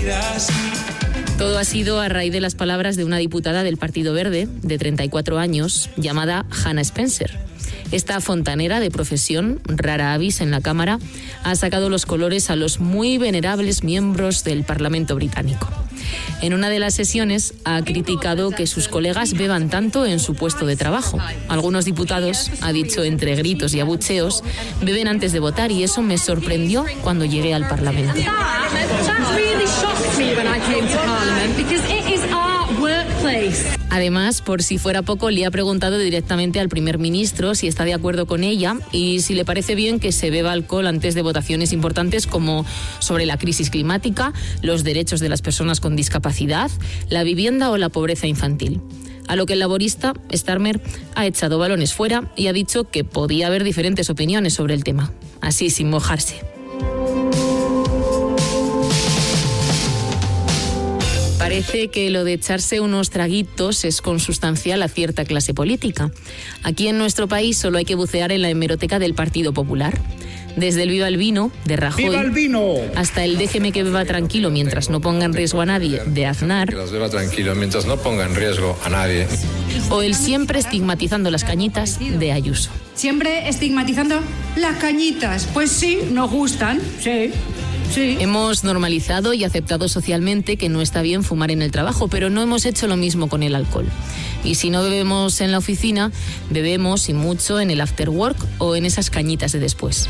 Todo ha sido a raíz de las palabras de una diputada del Partido Verde, de 34 años, llamada Hannah Spencer. Esta fontanera de profesión, rara avis en la Cámara, ha sacado los colores a los muy venerables miembros del Parlamento británico. En una de las sesiones ha criticado que sus colegas beban tanto en su puesto de trabajo. Algunos diputados, ha dicho entre gritos y abucheos, beben antes de votar y eso me sorprendió cuando llegué al Parlamento. Además, por si fuera poco, le ha preguntado directamente al primer ministro si está de acuerdo con ella y si le parece bien que se beba alcohol antes de votaciones importantes como sobre la crisis climática, los derechos de las personas con discapacidad, la vivienda o la pobreza infantil. A lo que el laborista, Starmer, ha echado balones fuera y ha dicho que podía haber diferentes opiniones sobre el tema, así sin mojarse. Parece que lo de echarse unos traguitos es consustancial a cierta clase política. Aquí en nuestro país solo hay que bucear en la hemeroteca del Partido Popular. Desde el Viva el Vino, de Rajoy, ¡Viva el vino!, hasta el déjeme que beba tranquilo mientras no ponga en riesgo a nadie, de Aznar. Que las beba tranquilo mientras no ponga en riesgo a nadie. O el siempre estigmatizando las cañitas, de Ayuso. Siempre estigmatizando las cañitas. Pues sí, nos gustan, sí. Sí. Hemos normalizado y aceptado socialmente que no está bien fumar en el trabajo, pero no hemos hecho lo mismo con el alcohol. Y si no bebemos en la oficina, bebemos y mucho en el after work o en esas cañitas de después.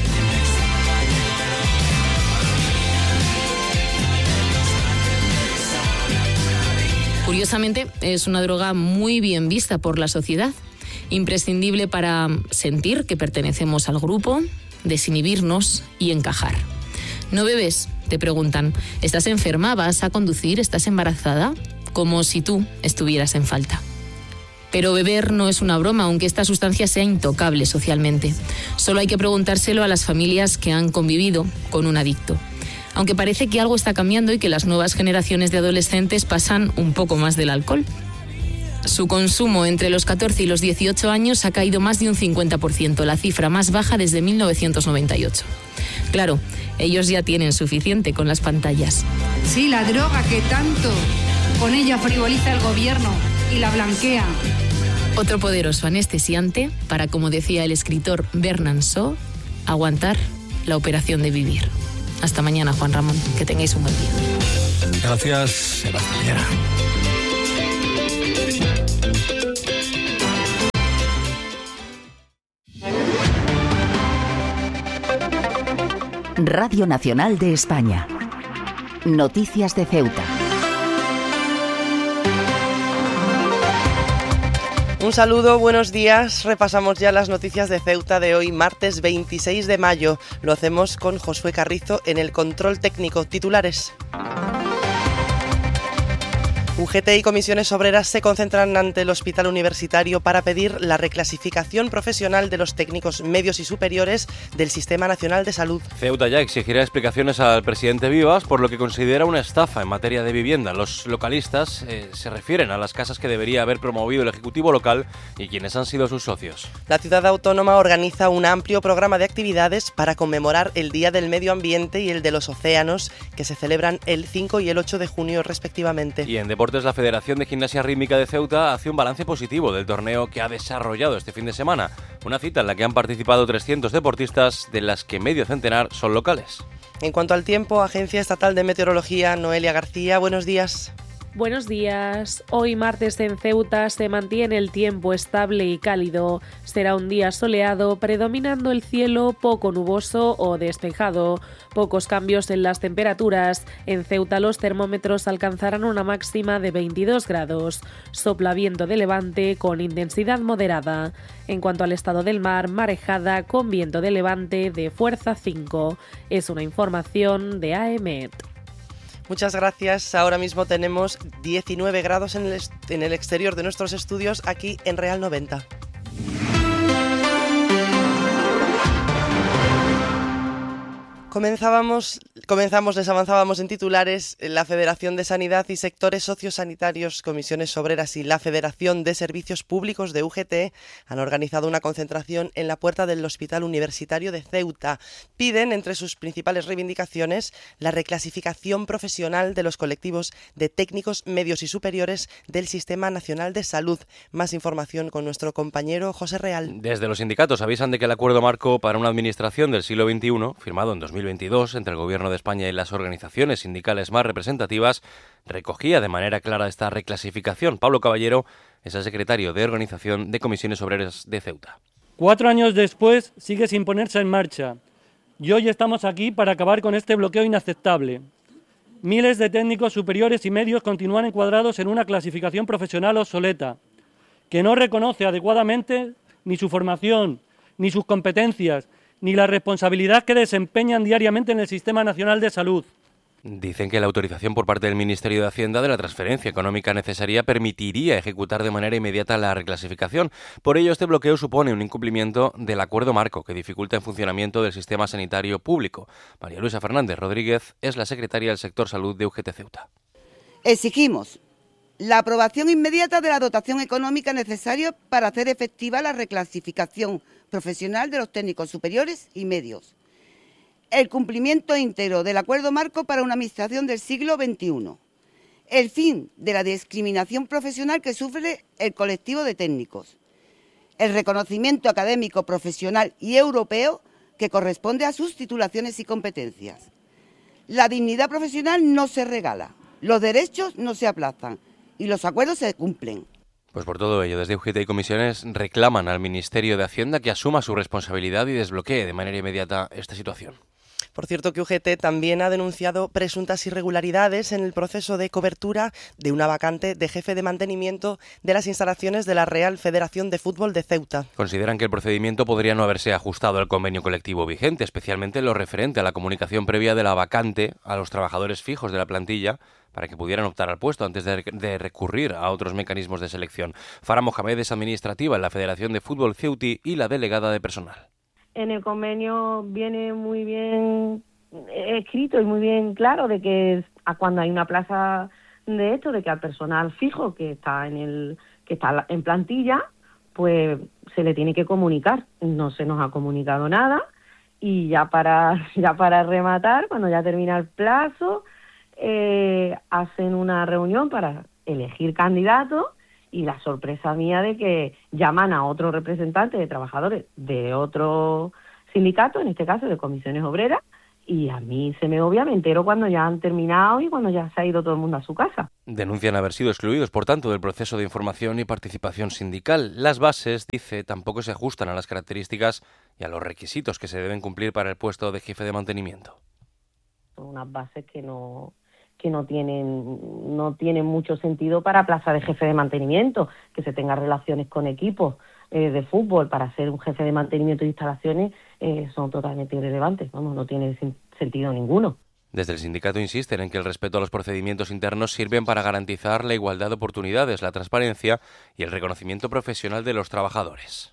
Curiosamente, es una droga muy bien vista por la sociedad, imprescindible para sentir que pertenecemos al grupo, desinhibirnos y encajar. ¿No bebes?, te preguntan. ¿Estás enferma? ¿Vas a conducir? ¿Estás embarazada? Como si tú estuvieras en falta. Pero beber no es una broma, aunque esta sustancia sea intocable socialmente. Solo hay que preguntárselo a las familias que han convivido con un adicto. Aunque parece que algo está cambiando y que las nuevas generaciones de adolescentes pasan un poco más del alcohol. Su consumo entre los 14 y los 18 años ha caído más de un 50%, la cifra más baja desde 1998. Claro, ellos ya tienen suficiente con las pantallas. Sí, la droga que tanto con ella frivoliza el gobierno y la blanquea. Otro poderoso anestesiante para, como decía el escritor Bernard Shaw, aguantar la operación de vivir. Hasta mañana, Juan Ramón. Que tengáis un buen día. Gracias, Sebastián. Radio Nacional de España. Noticias de Ceuta. Un saludo, buenos días. Repasamos ya las noticias de Ceuta de hoy, martes 26 de mayo. Lo hacemos con Josué Carrizo en el control técnico. Titulares. UGT y comisiones obreras se concentran ante el Hospital Universitario para pedir la reclasificación profesional de los técnicos medios y superiores del Sistema Nacional de Salud. Ceuta ya exigirá explicaciones al presidente Vivas por lo que considera una estafa en materia de vivienda. Los localistas se refieren a las casas que debería haber promovido el Ejecutivo local y quienes han sido sus socios. La ciudad autónoma organiza un amplio programa de actividades para conmemorar el Día del Medio Ambiente y el de los Océanos, que se celebran el 5 y el 8 de junio respectivamente. Y en deportes, la Federación de Gimnasia Rítmica de Ceuta hace un balance positivo del torneo que ha desarrollado este fin de semana. Una cita en la que han participado 300 deportistas, de las que medio centenar son locales. En cuanto al tiempo, Agencia Estatal de Meteorología, Noelia García, buenos días. Buenos días. Hoy martes en Ceuta se mantiene el tiempo estable y cálido. Será un día soleado, predominando el cielo poco nuboso o despejado. Pocos cambios en las temperaturas. En Ceuta los termómetros alcanzarán una máxima de 22 grados. Sopla viento de levante con intensidad moderada. En cuanto al estado del mar, marejada con viento de levante de fuerza 5. Es una información de AEMET. Muchas gracias. Ahora mismo tenemos 19 grados en el exterior de nuestros estudios aquí en Real 90. Comenzamos, les avanzábamos en titulares. La Federación de Sanidad y Sectores Sociosanitarios, Comisiones Obreras y la Federación de Servicios Públicos de UGT han organizado una concentración en la puerta del Hospital Universitario de Ceuta. Piden, entre sus principales reivindicaciones, la reclasificación profesional de los colectivos de técnicos medios y superiores del Sistema Nacional de Salud. Más información con nuestro compañero José Real. Desde los sindicatos avisan de que el acuerdo marco para una administración del siglo XXI, firmado en 2022 entre el Gobierno de España y las organizaciones sindicales más representativas, recogía de manera clara esta reclasificación. Pablo Caballero es el secretario de Organización de Comisiones Obreras de Ceuta. 4 años después sigue sin ponerse en marcha y hoy estamos aquí para acabar con este bloqueo inaceptable. Miles de técnicos superiores y medios continúan encuadrados en una clasificación profesional obsoleta que no reconoce adecuadamente ni su formación, ni sus competencias, ni la responsabilidad que desempeñan diariamente en el Sistema Nacional de Salud. Dicen que la autorización por parte del Ministerio de Hacienda de la transferencia económica necesaria permitiría ejecutar de manera inmediata la reclasificación. Por ello, este bloqueo supone un incumplimiento del acuerdo marco que dificulta el funcionamiento del sistema sanitario público. María Luisa Fernández Rodríguez es la secretaria del sector salud de UGT Ceuta. Exigimos la aprobación inmediata de la dotación económica necesaria para hacer efectiva la reclasificación profesional de los técnicos superiores y medios. El cumplimiento íntegro del acuerdo marco para una administración del siglo XXI. El fin de la discriminación profesional que sufre el colectivo de técnicos. El reconocimiento académico, profesional y europeo que corresponde a sus titulaciones y competencias. La dignidad profesional no se regala, los derechos no se aplazan y los acuerdos se cumplen. Pues por todo ello, desde UGT y Comisiones reclaman al Ministerio de Hacienda que asuma su responsabilidad y desbloquee de manera inmediata esta situación. Por cierto que UGT también ha denunciado presuntas irregularidades en el proceso de cobertura de una vacante de jefe de mantenimiento de las instalaciones de la Real Federación de Fútbol de Ceuta. Consideran que el procedimiento podría no haberse ajustado al convenio colectivo vigente, especialmente en lo referente a la comunicación previa de la vacante a los trabajadores fijos de la plantilla para que pudieran optar al puesto antes de recurrir a otros mecanismos de selección. Farah Mohamed es administrativa en la Federación de Fútbol Ceutí y la delegada de personal. En el convenio viene muy bien escrito y muy bien claro de que cuando hay una plaza de esto, de que al personal fijo que está en plantilla, pues se le tiene que comunicar. No se nos ha comunicado nada y ya para rematar, cuando ya termina el plazo, hacen una reunión para elegir candidatos. Y la sorpresa mía de que llaman a otro representante de trabajadores de otro sindicato, en este caso de Comisiones Obreras, y a mí se me obvia, me entero cuando ya han terminado y cuando ya se ha ido todo el mundo a su casa. Denuncian haber sido excluidos, por tanto, del proceso de información y participación sindical. Las bases, dice, tampoco se ajustan a las características y a los requisitos que se deben cumplir para el puesto de jefe de mantenimiento. Son unas bases que no tienen mucho sentido para plaza de jefe de mantenimiento, que se tenga relaciones con equipos de fútbol para ser un jefe de mantenimiento de instalaciones son totalmente irrelevantes, no tiene sentido ninguno. Desde el sindicato insisten en que el respeto a los procedimientos internos sirven para garantizar la igualdad de oportunidades, la transparencia y el reconocimiento profesional de los trabajadores.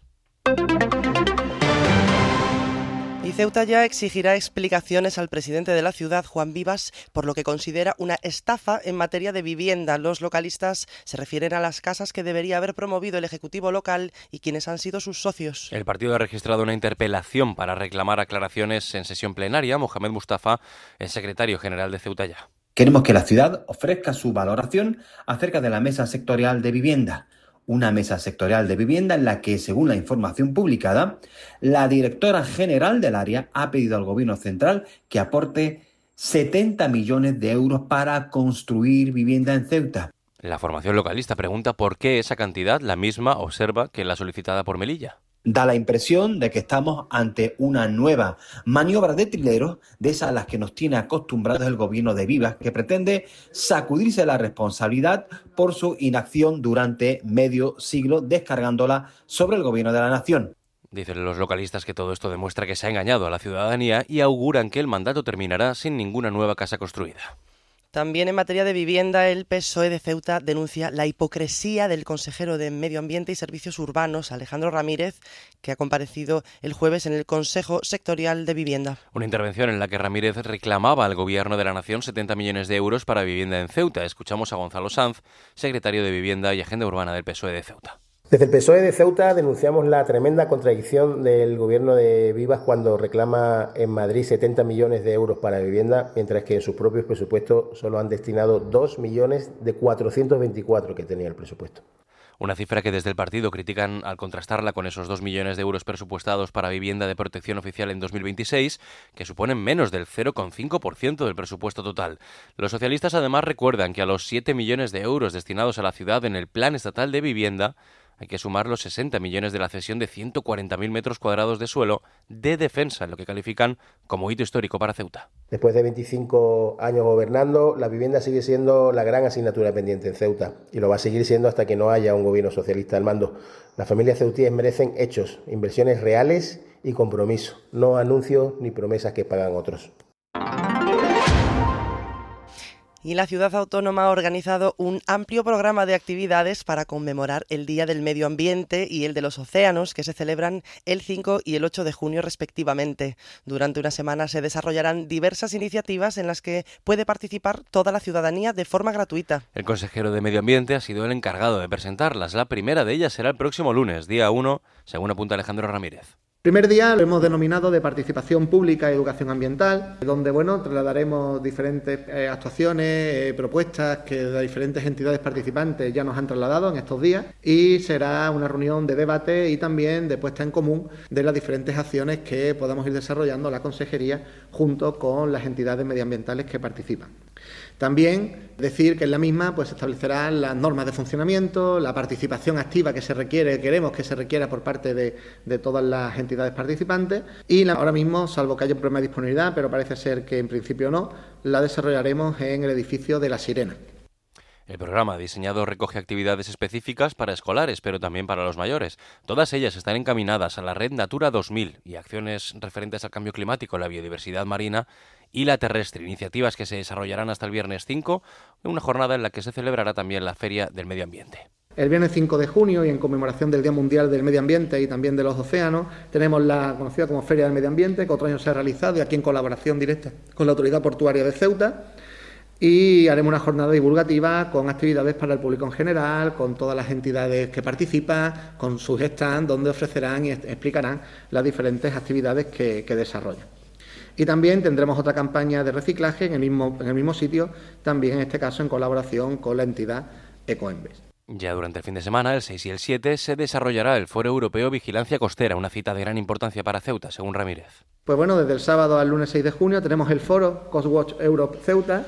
Y Ceuta ya exigirá explicaciones al presidente de la ciudad, Juan Vivas, por lo que considera una estafa en materia de vivienda. Los localistas se refieren a las casas que debería haber promovido el Ejecutivo local y quienes han sido sus socios. El partido ha registrado una interpelación para reclamar aclaraciones en sesión plenaria. Mohamed Mustafa es secretario general de Ceuta ya. Queremos que la ciudad ofrezca su valoración acerca de la mesa sectorial de vivienda. Una mesa sectorial de vivienda en la que, según la información publicada, la directora general del área ha pedido al Gobierno central que aporte 70 millones de euros para construir vivienda en Ceuta. La formación localista pregunta por qué esa cantidad, la misma, observa que la solicitada por Melilla. Da la impresión de que estamos ante una nueva maniobra de trileros, de esas a las que nos tiene acostumbrados el gobierno de Vivas, que pretende sacudirse la responsabilidad por su inacción durante medio siglo, descargándola sobre el gobierno de la nación. Dicen los localistas que todo esto demuestra que se ha engañado a la ciudadanía y auguran que el mandato terminará sin ninguna nueva casa construida. También en materia de vivienda, el PSOE de Ceuta denuncia la hipocresía del consejero de Medio Ambiente y Servicios Urbanos, Alejandro Ramírez, que ha comparecido el jueves en el Consejo Sectorial de Vivienda. Una intervención en la que Ramírez reclamaba al Gobierno de la Nación 70 millones de euros para vivienda en Ceuta. Escuchamos a Gonzalo Sanz, secretario de Vivienda y Agenda Urbana del PSOE de Ceuta. Desde el PSOE de Ceuta denunciamos la tremenda contradicción del gobierno de Vivas cuando reclama en Madrid 70 millones de euros para vivienda, mientras que en sus propios presupuestos solo han destinado 2 millones de 424 que tenía el presupuesto. Una cifra que desde el partido critican al contrastarla con esos 2 millones de euros presupuestados para vivienda de protección oficial en 2026, que suponen menos del 0,5% del presupuesto total. Los socialistas además recuerdan que a los 7 millones de euros destinados a la ciudad en el Plan Estatal de Vivienda hay que sumar los 60 millones de la cesión de 140.000 metros cuadrados de suelo de defensa, en lo que califican como hito histórico para Ceuta. Después de 25 años gobernando, la vivienda sigue siendo la gran asignatura pendiente en Ceuta y lo va a seguir siendo hasta que no haya un gobierno socialista al mando. Las familias ceutíes merecen hechos, inversiones reales y compromiso, no anuncios ni promesas que pagan otros. Y la ciudad autónoma ha organizado un amplio programa de actividades para conmemorar el Día del Medio Ambiente y el de los Océanos, que se celebran el 5 y el 8 de junio respectivamente. Durante una semana se desarrollarán diversas iniciativas en las que puede participar toda la ciudadanía de forma gratuita. El consejero de Medio Ambiente ha sido el encargado de presentarlas. La primera de ellas será el próximo lunes, día 1, según apunta Alejandro Ramírez. Primer día lo hemos denominado de participación pública y educación ambiental, donde trasladaremos diferentes actuaciones, propuestas que las diferentes entidades participantes ya nos han trasladado en estos días, y será una reunión de debate y también de puesta en común de las diferentes acciones que podamos ir desarrollando la consejería junto con las entidades medioambientales que participan. También decir que en la misma se establecerán las normas de funcionamiento, la participación activa que queremos que se requiera por parte de todas las entidades participantes, y ahora mismo, salvo que haya un problema de disponibilidad, pero parece ser que en principio no, la desarrollaremos en el edificio de La Sirena. El programa diseñado recoge actividades específicas para escolares, pero también para los mayores. Todas ellas están encaminadas a la red Natura 2000 y acciones referentes al cambio climático, la biodiversidad marina y la terrestre. Iniciativas que se desarrollarán hasta el viernes 5, en una jornada en la que se celebrará también la Feria del Medio Ambiente. El viernes 5 de junio, y en conmemoración del Día Mundial del Medio Ambiente y también de los océanos, tenemos la conocida como Feria del Medio Ambiente, que otro año se ha realizado y aquí en colaboración directa con la Autoridad Portuaria de Ceuta. Y haremos una jornada divulgativa con actividades para el público en general, con todas las entidades que participan, con sus stands donde ofrecerán y explicarán las diferentes actividades que desarrollan. Y también tendremos otra campaña de reciclaje en el mismo sitio, también en este caso en colaboración con la entidad Ecoembes. Ya durante el fin de semana, el 6 y el 7, se desarrollará el Foro Europeo Vigilancia Costera, una cita de gran importancia para Ceuta, según Ramírez. Pues desde el sábado al lunes 6 de junio tenemos el foro Coastwatch Europe Ceuta.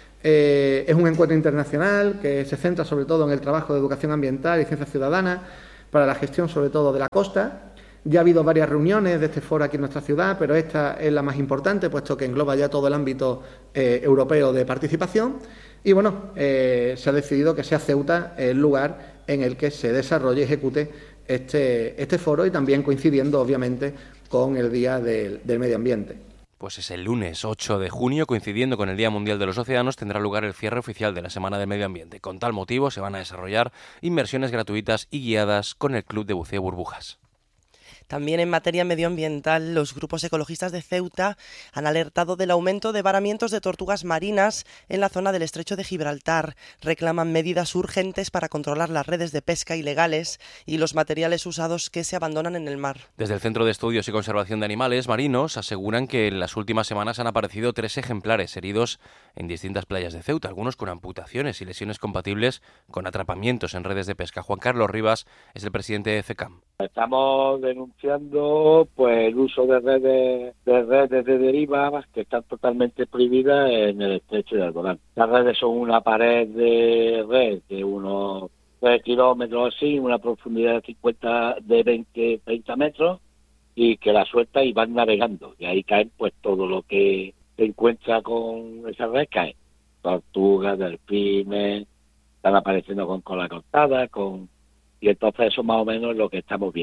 Es un encuentro internacional que se centra sobre todo en el trabajo de educación ambiental y ciencia ciudadana para la gestión sobre todo de la costa. Ya ha habido varias reuniones de este foro aquí en nuestra ciudad, pero esta es la más importante, puesto que engloba ya todo el ámbito europeo de participación. Y se ha decidido que sea Ceuta el lugar en el que se desarrolle y ejecute este foro, y también coincidiendo obviamente con el Día del Medio Ambiente. Pues es el lunes 8 de junio, coincidiendo con el Día Mundial de los Océanos, tendrá lugar el cierre oficial de la Semana del Medio Ambiente. Con tal motivo se van a desarrollar inmersiones gratuitas y guiadas con el Club de Buceo Burbujas. También en materia medioambiental, los grupos ecologistas de Ceuta han alertado del aumento de varamientos de tortugas marinas en la zona del Estrecho de Gibraltar. Reclaman medidas urgentes para controlar las redes de pesca ilegales y los materiales usados que se abandonan en el mar. Desde el Centro de Estudios y Conservación de Animales Marinos aseguran que en las últimas semanas han aparecido 3 ejemplares heridos en distintas playas de Ceuta, algunos con amputaciones y lesiones compatibles con atrapamientos en redes de pesca. Juan Carlos Rivas es el presidente de CECAM. Estamos denunciando el uso de redes de deriva que están totalmente prohibidas en el estrecho de Alborán. Las redes son una pared de red de unos 3 kilómetros así, una profundidad de 20, 30 metros, y que la suelta y van navegando. Y ahí caen todo lo que se encuentra con esa red, cae. Tortugas, delfines, están apareciendo con cola cortada, y entonces eso más o menos es lo que estamos viendo.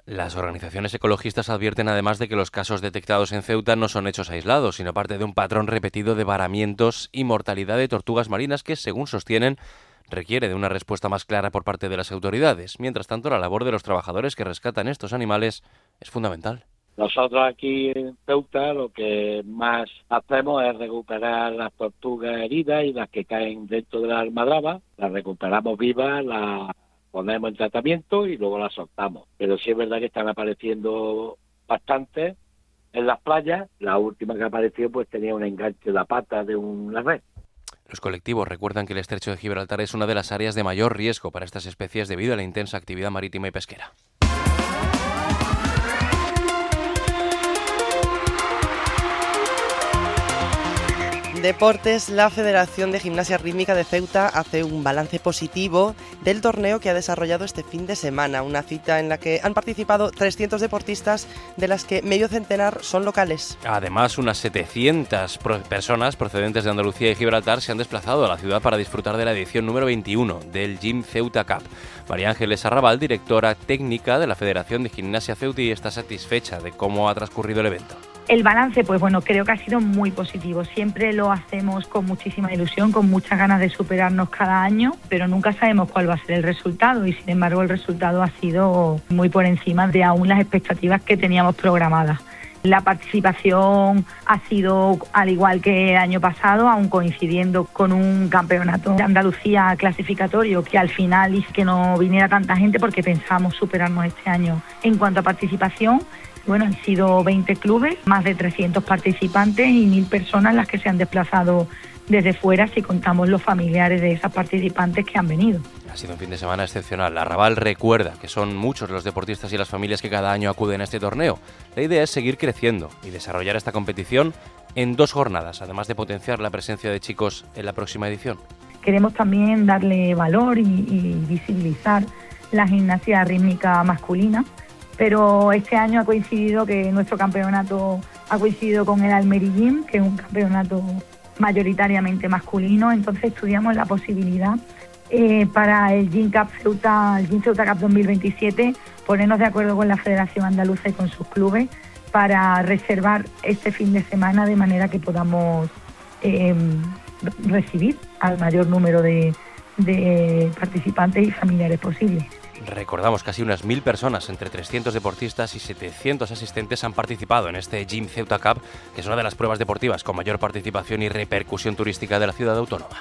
Las organizaciones ecologistas advierten además de que los casos detectados en Ceuta no son hechos aislados, sino parte de un patrón repetido de varamientos y mortalidad de tortugas marinas que, según sostienen, requiere de una respuesta más clara por parte de las autoridades. Mientras tanto, la labor de los trabajadores que rescatan estos animales es fundamental. Nosotros aquí en Ceuta lo que más hacemos es recuperar las tortugas heridas y las que caen dentro de la almadraba. Las recuperamos vivas, las ponemos en tratamiento y luego las soltamos. Pero sí es verdad que están apareciendo bastante en las playas. La última que apareció pues tenía un enganche de la pata de una red. Los colectivos recuerdan que el estrecho de Gibraltar es una de las áreas de mayor riesgo para estas especies debido a la intensa actividad marítima y pesquera. Deportes, la Federación de Gimnasia Rítmica de Ceuta hace un balance positivo del torneo que ha desarrollado este fin de semana, una cita en la que han participado 300 deportistas, de las que medio centenar son locales. Además, unas 700 personas procedentes de Andalucía y Gibraltar se han desplazado a la ciudad para disfrutar de la edición número 21 del Gym Ceuta Cup. María Ángeles Arrabal, directora técnica de la Federación de Gimnasia Ceutí, está satisfecha de cómo ha transcurrido el evento. El balance, pues bueno, creo que ha sido muy positivo. Siempre lo hacemos con muchísima ilusión, con muchas ganas de superarnos cada año, pero nunca sabemos cuál va a ser el resultado y sin embargo el resultado ha sido muy por encima de aún las expectativas que teníamos programadas. La participación ha sido al igual que el año pasado, aún coincidiendo con un campeonato de Andalucía clasificatorio, que al final hizo que no viniera tanta gente porque pensábamos superarnos este año. En cuanto a participación, bueno, han sido 20 clubes, más de 300 participantes y 1.000 personas las que se han desplazado desde fuera, si contamos los familiares de esas participantes que han venido. Ha sido un fin de semana excepcional. Arrabal recuerda que son muchos los deportistas y las familias que cada año acuden a este torneo. La idea es seguir creciendo y desarrollar esta competición en 2 jornadas, además de potenciar la presencia de chicos en la próxima edición. Queremos también darle valor y visibilizar la gimnasia rítmica masculina, pero este año ha coincidido que nuestro campeonato ha coincidido con el Almerillín, que es un campeonato mayoritariamente masculino. Entonces estudiamos la posibilidad para el Gym Ceuta Cup 2027, ponernos de acuerdo con la Federación Andaluza y con sus clubes para reservar este fin de semana de manera que podamos recibir al mayor número de participantes y familiares posibles. Recordamos, casi unas 1.000 personas, entre 300 deportistas y 700 asistentes, han participado en este Gym Ceuta Cup, que es una de las pruebas deportivas con mayor participación y repercusión turística de la ciudad autónoma.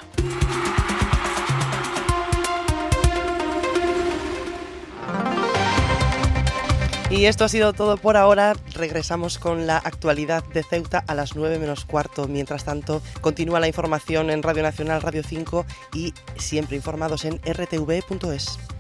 Y esto ha sido todo por ahora. Regresamos con la actualidad de Ceuta a las 9 menos cuarto. Mientras tanto, continúa la información en Radio Nacional, Radio 5 y siempre informados en rtv.es.